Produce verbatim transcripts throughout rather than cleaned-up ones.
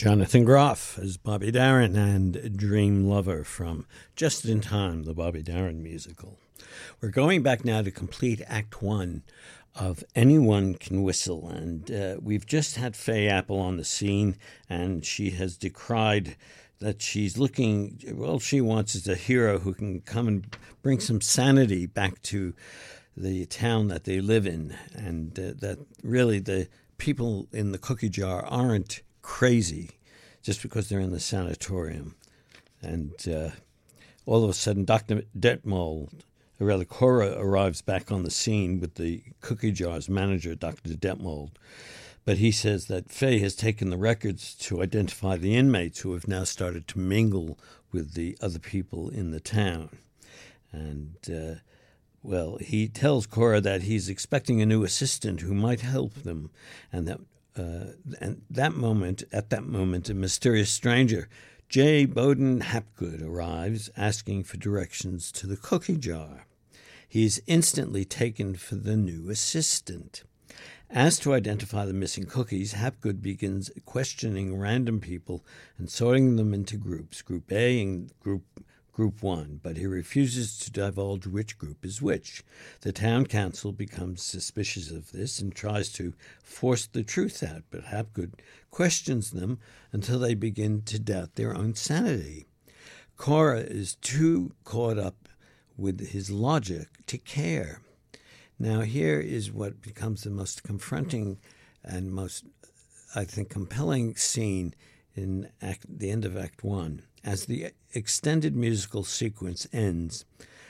Jonathan Groff as Bobby Darin and Dream Lover from Just in Time, the Bobby Darin musical. We're going back now to complete Act One of Anyone Can Whistle, and uh, we've just had Faye Apple on the scene, and she has decried that she's looking, well, she wants is a hero who can come and bring some sanity back to the town that they live in, and uh, that really the people in the cookie jar aren't crazy just because they're in the sanatorium. And uh, all of a sudden, Doctor Detmold, or rather Cora, arrives back on the scene with the cookie jar's manager, Doctor Detmold. But he says that Faye has taken the records to identify the inmates who have now started to mingle with the other people in the town. And, uh, well, he tells Cora that he's expecting a new assistant who might help them, and that Uh, and that moment, at that moment, a mysterious stranger, J. Bowden Hapgood, arrives, asking for directions to the cookie jar. He is instantly taken for the new assistant. Asked to identify the missing cookies, Hapgood begins questioning random people and sorting them into groups, Group A and Group Group One, but he refuses to divulge which group is which. The town council becomes suspicious of this and tries to force the truth out, but Hapgood questions them until they begin to doubt their own sanity. Cora is too caught up with his logic to care. Now here is what becomes the most confronting and most, I think, compelling scene in act, the end of Act One. As the extended musical sequence ends,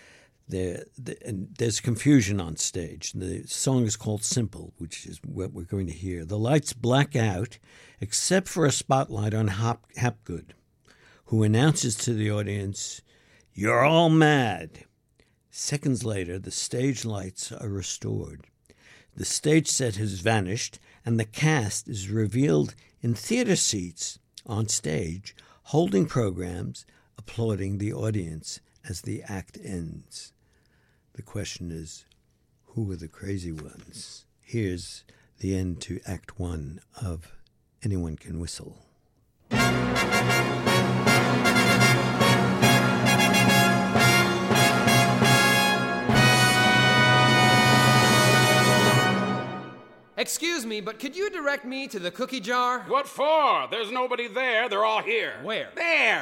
there, the, and there's confusion on stage. The song is called Simple, which is what we're going to hear. The lights black out, except for a spotlight on Hap, Hapgood, who announces to the audience, "You're all mad." Seconds later, the stage lights are restored. The stage set has vanished, and the cast is revealed in theater seats on stage, holding programs, applauding the audience as the act ends. The question is, who are the crazy ones? Here's the end to Act One of Anyone Can Whistle. Excuse me, but could you direct me to the cookie jar? What for? There's nobody there. They're all here. Where? There!